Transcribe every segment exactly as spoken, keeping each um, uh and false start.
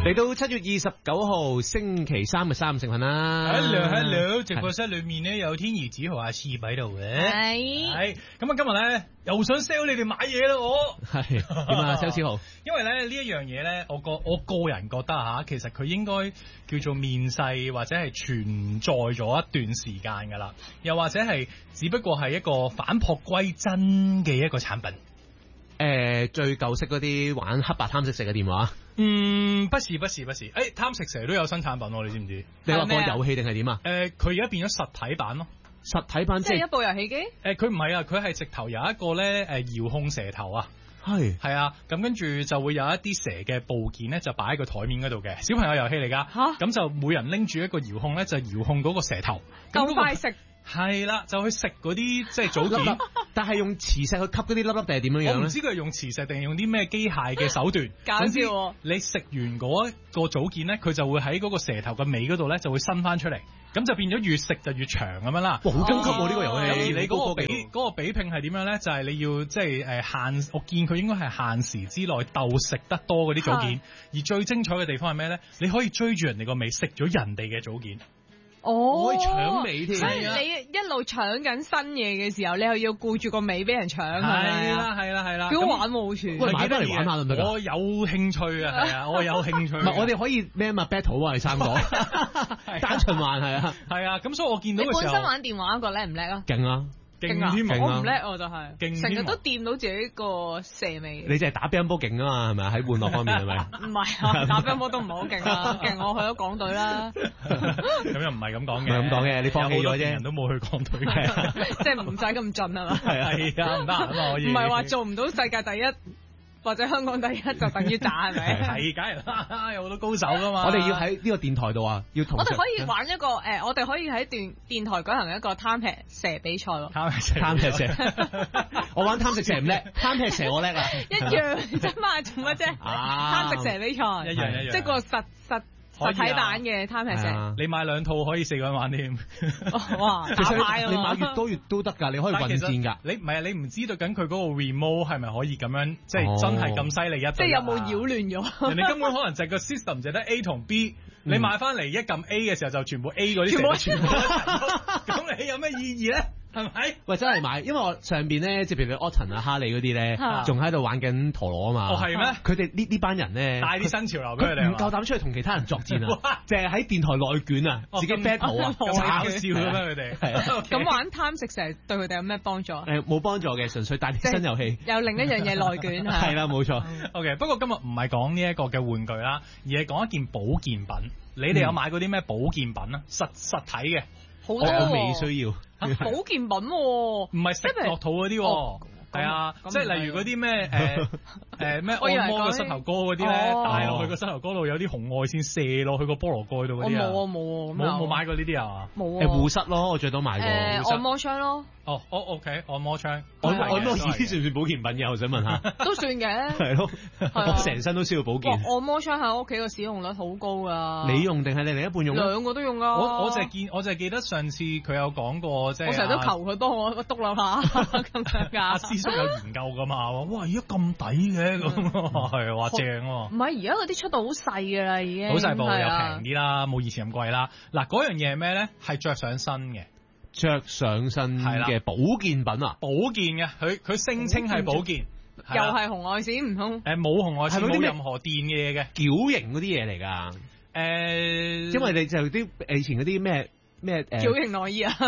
嚟到七月二十九號星期三嘅三五成分啦。 Hello Hello， 直播室裏面咧有天兒子豪阿次喺度嘅。 係。 係。咁啊，今日咧又想 sell 你哋買嘢啦，我。 係。點啊 ，sell 次豪？ 因為咧呢一樣嘢咧，我個我個人覺得吓，其實佢應該叫做面世或者係存在咗一段時間噶啦，又或者係只不過係一個返璞歸真嘅一個產品。 誒、呃，最舊式嗰啲玩黑白貪食蛇嘅電話？ 嗯，不是不是不是，誒、欸，貪食蛇都有新產品喎，你知唔知？ 你話個遊戲定係點啊？ 誒、呃，佢而家變咗實體版咯， 實體版即係一部遊戲機。誒、 呃，佢唔係啊，佢係直頭有一個咧，誒、呃，遙控蛇頭啊。 係係啊，咁跟住就會有一啲蛇嘅部件咧，就擺喺個台面嗰度嘅小朋友遊戲嚟噶。吓，咁就每人拎住一個遙控咧，就遙控嗰個蛇頭。 夠快食。 係啦，就去食嗰啲即係組件， 但係用磁石去吸嗰啲粒粒定係點樣樣？ 我唔知佢係用磁石定係用啲咩機械嘅手段。 搞笑、哦！ 你食完嗰個組件咧，佢就會喺嗰個蛇頭嘅尾嗰度咧，就會伸翻出嚟，咁就變咗越食就越長咁樣啦。 哇，好高級喎呢個遊戲！ 而你嗰個比嗰、嗰個比拼係點樣咧？就係、是、你要即係誒限，我見佢應該係限時之內鬥食得多嗰啲組件。而最精彩嘅地方係咩咧？你可以追住人哋個尾食咗人哋嘅組件。 哦， 可以搶尾添， 所以你一路搶緊新嘢嘅時候，你又要顧住個尾俾人搶，係係啦係啦係啦， 幾好玩喎好似。 喂，買翻嚟玩下得唔得？ 我有興趣啊，係啊，我有興趣。唔係，我哋可以咩嘛 battle 啊，你三個單循環係啊， 係啊，咁所以我見到嘅時候， 你本身玩電話嗰個叻唔叻啊？ 勁啊！ 勁啊！ 我唔叻我就係，成日都掂到自己個蛇尾。 你就係打乒乓波勁啊嘛，係咪喺玩樂方面係咪？ 唔係啊，打乒乓波都唔係好勁啊，勁我去咗港隊啦。 咁又唔係咁講嘅， 唔係咁講嘅，你放棄咗啫。 人都冇去港隊嘅， 即係唔使咁盡係嘛？ 係啊，唔得啊嘛，可以。 唔係話做唔到世界第一。或者香港第一就等於渣係咪？ 係，梗係啦，有好多高手噶嘛。 我哋要喺呢個電台度啊，要同我哋可以玩一個誒、呃，我哋可以喺電電台舉行一個貪吃蛇比賽咯。 貪吃蛇， 貪吃蛇，我玩貪食蛇唔叻，貪吃蛇我叻啊。 一樣啫嘛，做乜啫？貪食蛇比賽， 一樣一樣， 即係個實實。實體版嘅貪吃蛇， 你買兩套可以四個人玩添。 哇！ 其實你買越多越都得㗎，你可以混戰㗎。 你唔係啊？你唔知道緊佢嗰個 remote 係咪可以咁樣，即係真係咁犀利一對？ 即係有冇擾亂咗？ 人哋根本可能就係個 system 就得 A 同 B，你買翻嚟一撳 A 嘅時候就全部 A 嗰啲蛇全部一齊，咁你有咩意義咧？係咪？ 喂，真係買，因為我上邊咧，即係譬如 Autumn 啊、哈利嗰啲咧，仲喺度玩緊陀螺啊嘛。 哦，係咩？ 佢哋呢呢班人咧， 帶啲新潮流俾佢哋， 唔夠膽出去同其他人作戰啊！淨係喺電台內卷啊，自己 battle 啊， 搞笑嘅咩佢哋？係啊。 咁玩貪食蛇對佢哋有咩幫助？ 誒，冇幫助嘅，純粹帶啲新遊戲。 有另一樣嘢內卷係。 係啦，冇錯。 OK，不過今日唔係講呢一個嘅玩具啦，而係講一件保健品。你哋有買過啲咩保健品啊？實實體嘅。 好多喎， 我未需要保健品喎， 唔係食落肚嗰啲喎，係啊，即係例如嗰啲咩誒誒咩按摩個膝頭哥嗰啲咧，戴落去個膝頭哥度有啲紅外線射落去個菠蘿蓋度嗰啲啊， 冇啊冇啊， 冇冇買過呢啲啊？ 冇誒護膝咯，我最多買過誒按摩槍咯。 哦，我 OK，按摩槍， 按按摩椅算唔算保健品嘅？我想問下。 都算嘅。 係咯，我成身都需要保健。 按摩槍喺屋企個使用率好高噶。 你用定係你另一半用？ 兩個都用啊。 我我就係見，我就係記得上次佢有講過，即係我成日都求佢幫我督兩下咁樣噶。 阿師叔有研究噶嘛？哇，而家咁抵嘅咁，係話正喎。 唔係，而家嗰啲出到好細噶啦，已經。 好細部又平啲啦，冇以前咁貴啦。嗱，嗰樣嘢係咩咧？係着上身嘅。 着上身嘅保健品啊， 保健嘅，佢佢聲稱係保健， 又係紅外線唔通？ 誒，冇紅外線，冇任何電嘅嘢嘅， 矯形嗰啲嘢嚟㗎。 誒， 因為你就啲以前嗰啲咩咩誒矯形內衣啊，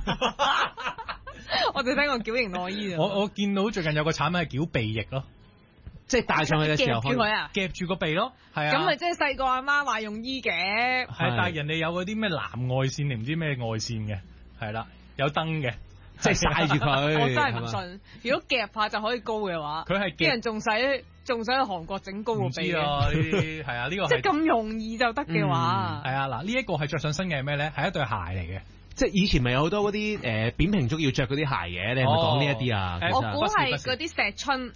我哋聽過矯形內衣啊。 我我見到最近有個產品係矯鼻翼咯， 即係戴上去嘅時候夾住佢啊， 夾住個鼻咯，係啊。 咁咪即係細個阿媽話用衣夾， 係，但係人哋有嗰啲咩藍外線定唔知咩外線嘅。係啦，有燈嘅， 即係曬住佢。 我真係唔信，如果夾下就可以高嘅話， 佢係啲人仲使仲使去韓國整高個鼻嘅。啊，呢啲係啊，呢個即係咁容易就得嘅話， 係啊嗱，呢一個係着上身嘅係咩咧？係一對鞋嚟嘅。 即係以前咪有好多嗰啲誒扁平足要着嗰啲鞋嘅，你係咪講呢一啲啊？ 我估係嗰啲石春。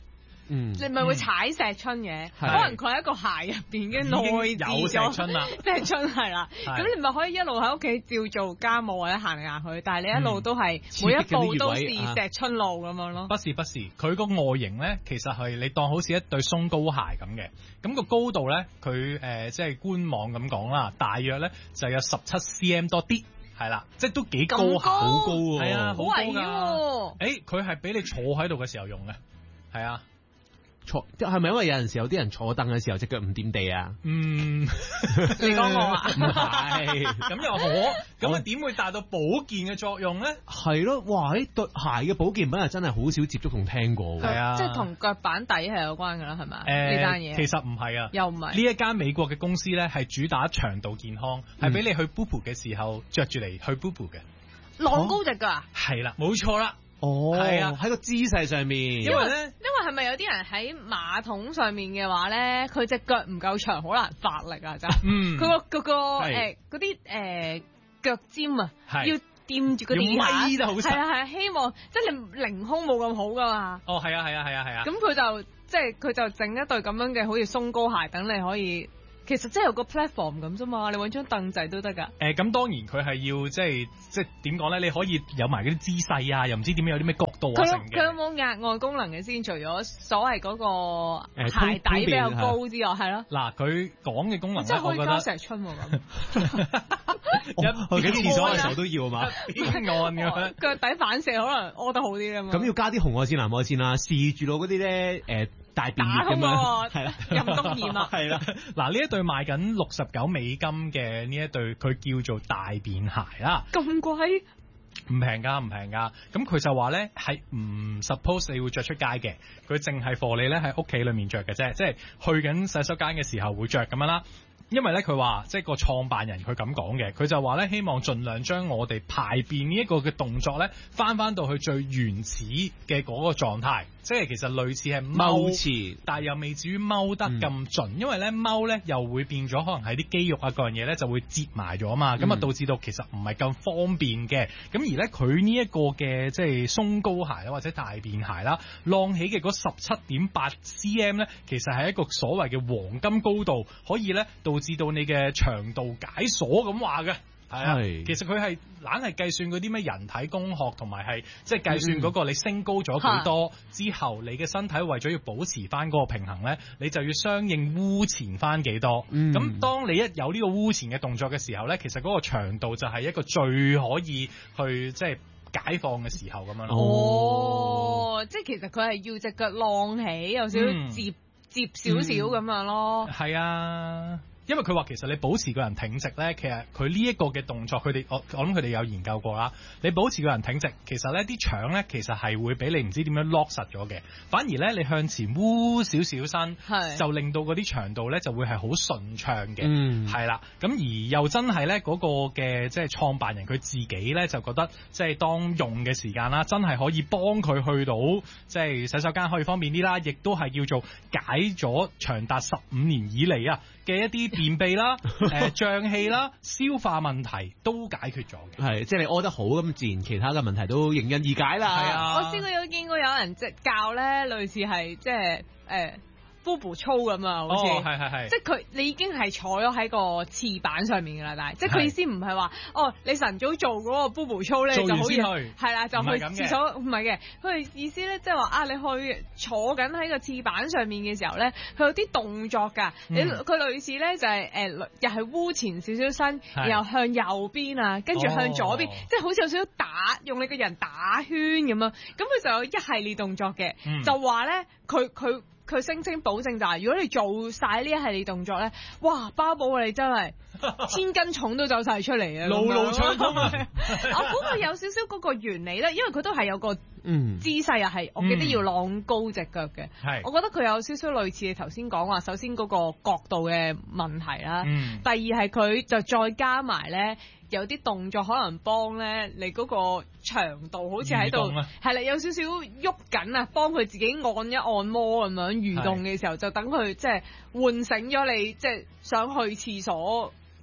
嗯， 你咪會踩石春嘅，可係能佢喺一個鞋入邊嘅內置有石咗春啦， 石春係啦， 係咁你咪可以一路喺屋企照做家務或者行嚟行去，但係你一路都係每一刺激嗰啲步都是穴位啊石春路咁樣咯。 不是不是，佢個外形咧，其實係你當好似一對鬆高鞋咁嘅，咁、個高度咧，佢誒、呃、即係官網咁講啦，大約咧就有十七 cm 多啲，係啦，即係都幾高下， 咁高好高喎， 係啊，好高好危㗎。 喎！ 誒，佢係俾你坐喺度嘅時候用嘅，係啊， 坐係咪因為有陣時有啲人坐凳嘅時候隻腳唔掂地啊？ 嗯， 你講我啊？ 唔係， 咁又可，咁啊點會達到保健嘅作用咧？ 係咯，哇！呢對鞋嘅保健品係真係好少接觸同聽過喎。 係啊即係同腳板底係有關㗎啦，係咪？ 誒呢單嘢其實唔係啊。 又唔係呢一間美國嘅公司咧，係主打腸道健康，係俾你去 boo boo 嘅時候着住嚟去 boo boo 嘅。 浪高隻㗎。 係啦，冇錯啦。 哦， 係啊喺個姿勢上面， 因為咧， 因為係咪有啲人喺馬桶上面嘅話咧，佢隻腳唔夠長，好難發力啊！真係。 嗯， 佢個嗰個係誒嗰啲誒腳尖啊， 係要掂住個地要下， 咪得好實係啊係啊，希望即係你凌空冇咁好噶嘛。 哦，係啊，係啊，係啊，係啊。 咁佢就即係佢就整一對咁樣嘅好似鬆高鞋，等你可以其實即係有個 platform 咁啫嘛，你揾張凳仔都得㗎。 誒咁、當然佢係要即係即係點講咧？你可以有埋嗰啲姿勢啊，又唔知點樣有啲咩角度啊佢成嘅。 佢有冇額外功能嘅先？除咗所謂嗰個誒鞋底比較通高之外，係咯。 嗱，佢講嘅功能咧， 真係可以我覺得加石春喎咁。 我去緊廁所嘅時候都要啊嘛。 邊按咁樣。 腳底反射可能屙得好啲啊嘛。 咁要加啲紅外線、藍外線啦，試住到嗰啲咧誒大便打通液咁樣， 個係啦， 任督二脈。 係啦， 嗱，呢一對賣緊六十九美金嘅呢一對，佢叫做大便鞋啦。 咁貴？ 唔平㗎，唔平㗎。咁佢就話咧係唔 suppose 你會着出街嘅，佢淨係 for 你咧喺屋企裏面着嘅啫，即係去緊洗手間嘅時候會着咁樣啦。因為咧佢話即係個創辦人佢咁講嘅，佢就話咧希望盡量將我哋排便呢一個嘅動作咧翻翻到去最原始嘅嗰個狀態，即係其實類似係踎踎廁， 但係又未至於踎得咁盡，因為咧踎咧又會變咗可能係啲肌肉啊各樣嘢咧就會折埋咗啊嘛，咁啊、 嗯、 導致到其實唔係咁方便嘅。咁而咧佢呢一個嘅即係鬆高鞋啦或者大便鞋啦，晾起嘅嗰十七點八 cm 咧，其實係一個所謂嘅黃金高度，可以咧導致到你嘅腸道解鎖咁話嘅。係啊， 係其實佢係懶係計算嗰啲咩人體工學同埋係即係計算嗰個你升高咗幾多、嗯、之後，你嘅身體為咗要保持翻嗰個平衡咧，你就要相應污前翻幾多。咁、嗯、當你一有呢個污前嘅動作嘅時候咧，其實嗰個腸道就係一個最可以去即係解放嘅時候咁樣咯。 哦，即係其實佢係要隻腳晾起，有少少摺摺少少咁樣咯。 係、嗯、啊。因為佢話其實你保持個人挺直咧，其實佢呢一個嘅動作，佢哋我我諗佢哋有研究過啦。你保持個人挺直，其實咧啲腸咧其實係會俾你唔知點樣 lock 實咗嘅。反而咧你向前彎少少身，就令到嗰啲腸道咧就會係好順暢嘅。嗯，係啦。咁而又真係咧嗰個嘅即係創辦人佢自己咧就覺得，即係當用嘅時間啦，真係可以幫佢去到即係洗手間可以方便啲啦，亦都係叫做解咗長達十五年以嚟啊嘅一啲便秘啦、誒、呃、脹氣啦、消化問題都解決咗嘅。 係，即係你屙得好咁，自然其他嘅問題都迎刃而解啦。 係啊， 我試過有見過有人即係教咧，類似係即係誒。boo 操咁啊，好似， 哦，係係係， 即係佢你已經係坐咗喺個廁板上面㗎啦，但係即係佢意思唔係話，哦，你晨早做嗰個 boo 操咧就好似係啦，就去廁所，唔係嘅，佢意思咧即係話啊，你去坐緊喺個廁板上面嘅時候咧，佢有啲動作㗎，你佢類似咧就係誒又係污前少少身，然後向右邊啊，跟住向左邊，即係好似有少少打用你個人打圈咁樣，咁佢就有一系列動作嘅，就話咧佢佢。佢聲稱保證就係，如果你做晒呢一系列動作咧，哇，包保你真係千斤重都走晒出嚟啊！ 路路暢通啊！ 我估佢有少少嗰個原理咧，因為佢都係有個嗯姿勢又係，我記得要晾高隻腳嘅。 係、嗯， 我覺得佢有少少類似你頭先講話，首先嗰個角度嘅問題啦， 嗯、 第二係佢就再加埋咧。有啲動作可能幫咧你嗰個腸道好似喺度係啦，有少少喐緊啊，幫佢自己按一按摩咁樣蠕動嘅時候，就等佢即係喚醒咗你，即係想去廁所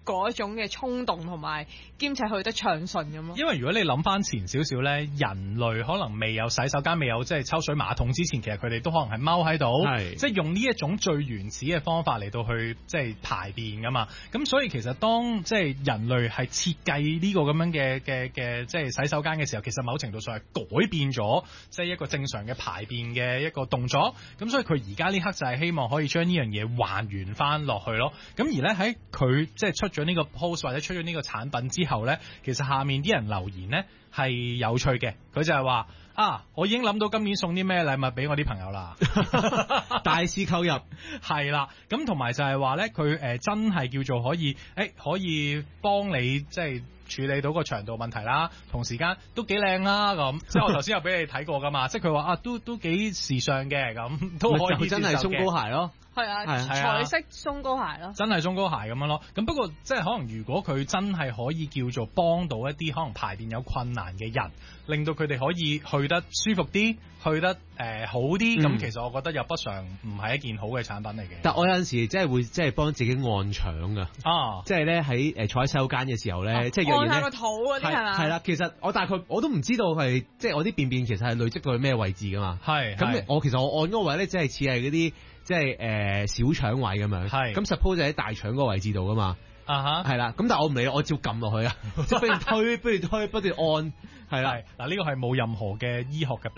嗰一種嘅衝動同埋兼且去得暢順咁咯。 因為如果你諗翻前少少咧，人類可能未有洗手間、未有即係抽水馬桶之前，其實佢哋都可能係踎喺度，即係用呢一種最原始嘅方法嚟到去即係排便噶嘛。咁所以其實當即係人類係設計呢個咁樣嘅嘅嘅即係洗手間嘅時候，其實某程度上係改變咗即係一個正常嘅排便嘅一個動作。咁所以佢而家呢刻就係希望可以將呢樣嘢還原翻落去咯。咁而咧喺佢即係出咗呢個 post 或者出咗呢個產品之後咧，其實下面啲人留言咧係有趣嘅。佢就係話啊，我已經諗到今年送啲咩禮物俾我啲朋友啦， 大肆購入係啦。咁同埋就係話咧，佢誒真係叫做可以誒、欸、可以幫你即係處理到個長度問題啦，同時間都幾靚啦咁。即係我頭先有俾你睇過噶嘛，即係佢話啊都都幾時尚嘅咁，都可以真係鬆糕鞋咯。 係啊，彩色鬆糕鞋咯， 真係鬆糕鞋咁樣咯。咁不過即係可能如果佢真係可以叫做幫到一啲可能排便有困難嘅人，令到佢哋可以去得舒服啲，去得誒、呃、好啲，咁、嗯、其實我覺得又不常唔係一件好嘅產品嚟嘅。 但我有陣時真係會即係幫自己按腸噶，啊，即係咧喺誒坐喺洗手間嘅時候咧，啊、即係按下個肚嗰啲係嘛？ 係啦，其實我大概我都唔知道係即係我啲便便其實係累積到去咩位置噶嘛。係咁，我其實我按嗰個位咧，即係似係嗰啲。即係誒、呃、小腸位咁樣，係咁 suppose 就喺大腸嗰個位置度噶嘛，啊哈，係啦，咁但係我唔理，我照撳落去啊，即係不如推，不如推，不斷按，係啦，嗱呢個係冇任何嘅醫學嘅。